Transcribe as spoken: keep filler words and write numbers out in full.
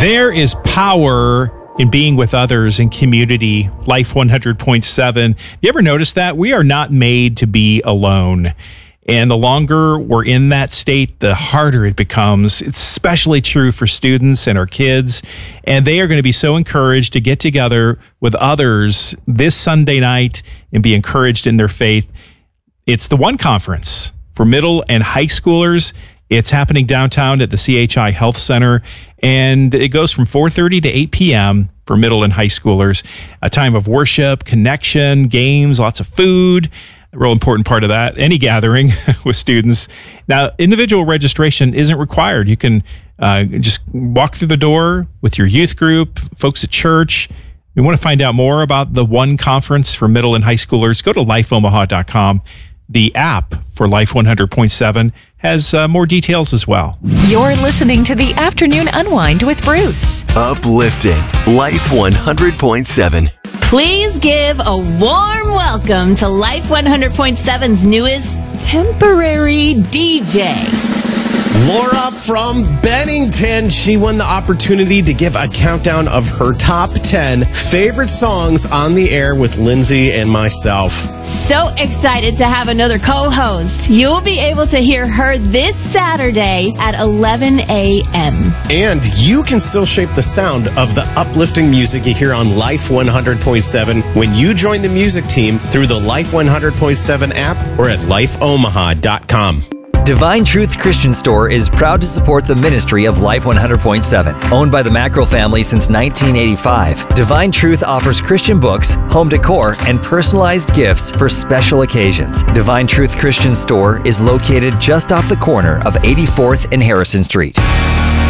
There is power in being with others in community. Life one hundred point seven. You ever notice that? We are not made to be alone. And the longer we're in that state, the harder it becomes. It's especially true for students and our kids. And they are going to be so encouraged to get together with others this Sunday night and be encouraged in their faith. It's the One Conference for middle and high schoolers. It's happening downtown at the C H I Health Center, and it goes from four thirty to eight p.m. for middle and high schoolers. A time of worship, connection, games, lots of food. A real important part of that, any gathering with students. Now, individual registration isn't required. You can uh, just walk through the door with your youth group, folks at church. If you want to find out more about the One Conference for middle and high schoolers, go to life omaha dot com. The app for Life one hundred point seven has uh, more details as well. You're listening to the Afternoon Unwind with Bruce. Uplifting Life one hundred point seven. Please give a warm welcome to Life one hundred point seven's newest temporary D J. Laura from Bennington. She won the opportunity to give a countdown of her top ten favorite songs on the air with Lindsay and myself. So excited to have another co-host. You'll be able to hear her this Saturday at eleven a.m. And you can still shape the sound of the uplifting music you hear on Life one hundred point seven when you join the music team through the Life one hundred point seven app or at life omaha dot com. Divine Truth Christian Store is proud to support the ministry of Life one hundred point seven. Owned by the Mackerel family since nineteen eighty-five, Divine Truth offers Christian books, home decor, and personalized gifts for special occasions. Divine Truth Christian Store is located just off the corner of eighty-fourth and Harrison Street.